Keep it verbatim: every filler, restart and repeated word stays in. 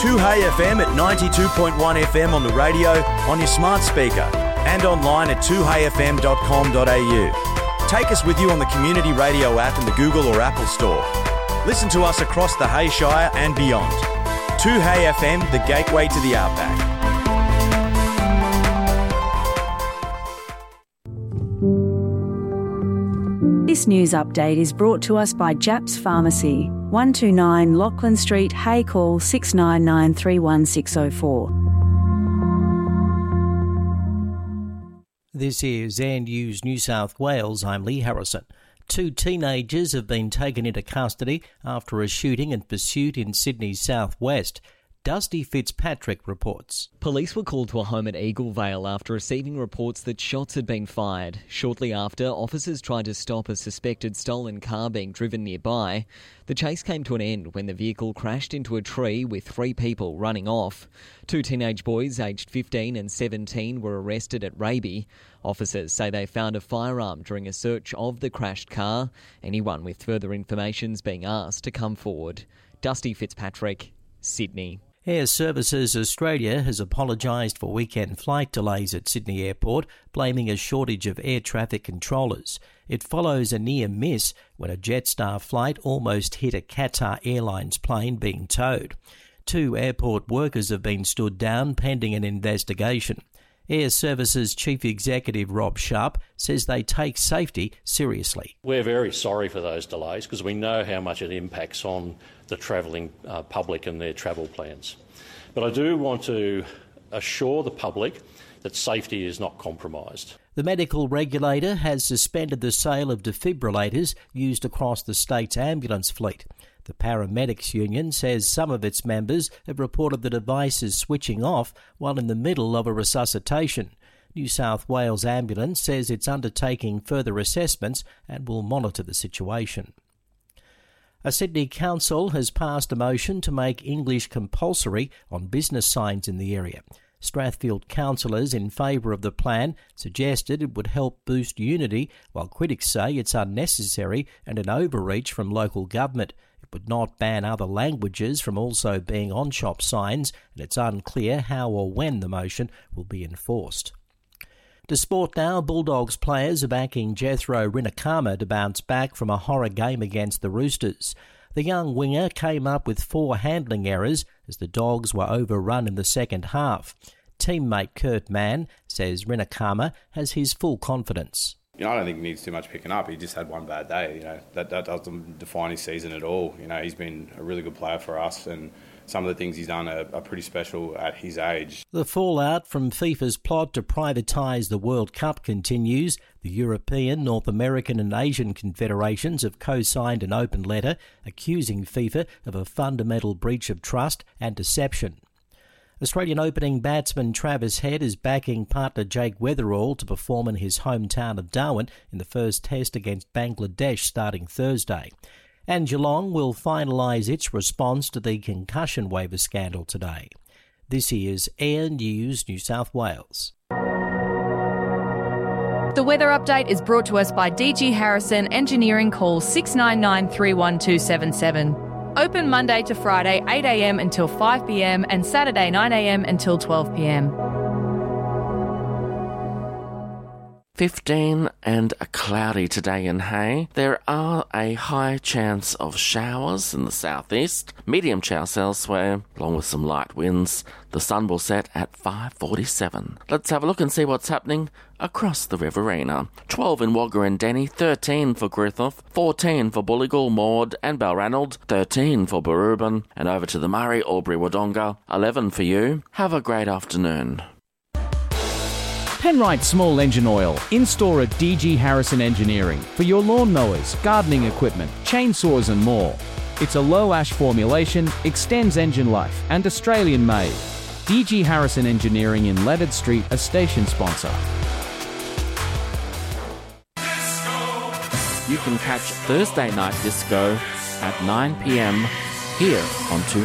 two Hey F M at ninety-two point one F M on the radio, on your smart speaker, and online at two hey f m dot com dot a u. Take us with you on the Community Radio app in the Google or Apple Store. Listen to us across the Hay Shire and beyond. two Hey F M, the gateway to the outback. This news update is brought to us by Japs Pharmacy, one two nine Lachlan Street, Hay. Call six nine nine three one six zero four. This is Air News New South Wales. I'm Lee Harrison. Two teenagers have been taken into custody after a shooting and pursuit in Sydney's southwest. Dusty Fitzpatrick reports. Police were called to a home at Eaglevale after receiving reports that shots had been fired. Shortly after, officers tried to stop a suspected stolen car being driven nearby. The chase came to an end when the vehicle crashed into a tree with three people running off. Two teenage boys aged fifteen and seventeen were arrested at Raby. Officers say they found a firearm during a search of the crashed car. Anyone with further information is being asked to come forward. Dusty Fitzpatrick, Sydney. Air Services Australia has apologised for weekend flight delays at Sydney Airport, blaming a shortage of air traffic controllers. It follows a near miss when a Jetstar flight almost hit a Qatar Airlines plane being towed. Two airport workers have been stood down pending an investigation. Air Services Chief Executive Rob Sharp says they take safety seriously. We're very sorry for those delays because we know how much it impacts on the travelling uh, public and their travel plans. But I do want to assure the public that safety is not compromised. The medical regulator has suspended the sale of defibrillators used across the state's ambulance fleet. The Paramedics Union says some of its members have reported the devices switching off while in the middle of a resuscitation. New South Wales Ambulance says it's undertaking further assessments and will monitor the situation. A Sydney council has passed a motion to make English compulsory on business signs in the area. Strathfield councillors in favour of the plan suggested it would help boost unity, while critics say it's unnecessary and an overreach from local government. It would not ban other languages from also being on shop signs, and it's unclear how or when the motion will be enforced. To sport now, Bulldogs players are backing Jethro Rinakama to bounce back from a horror game against the Roosters. The young winger came up with four handling errors as the Dogs were overrun in the second half. Teammate Kurt Mann says Rinakama has his full confidence. You know, I don't think he needs too much picking up. He just had one bad day. You know, that, that doesn't define his season at all. You know, he's been a really good player for us, and some of the things he's done are, are pretty special at his age. The fallout from FIFA's plot to privatise the World Cup continues. The European, North American and Asian confederations have co-signed an open letter accusing FIFA of a fundamental breach of trust and deception. Australian opening batsman Travis Head is backing partner Jake Weatherall to perform in his hometown of Darwin in the first test against Bangladesh starting Thursday. And Geelong will finalise its response to the concussion waiver scandal today. This is Air News New South Wales. The weather update is brought to us by D G Harrison Engineering. Call six nine nine three one two seven seven. Open Monday to Friday eight a m until five p m and Saturday nine a m until twelve p m. fifteen and cloudy today in Hay. There are a high chance of showers in the southeast, medium showers elsewhere, along with some light winds. The sun will set at five forty-seven. Let's have a look and see what's happening across the Riverina. twelve in Wagga and Denny, thirteen for Griffith, fourteen for Bulligal, Maud and Balranald, thirteen for Barubin, and over to the Murray, Albury, Wodonga, eleven for you. Have a great afternoon. Penrite Small Engine Oil, in-store at D G Harrison Engineering for your lawnmowers, gardening equipment, chainsaws and more. It's a low-ash formulation, extends engine life and Australian-made. D G Harrison Engineering in Leonard Street, a station sponsor. You can catch Thursday Night Disco at nine p m here on two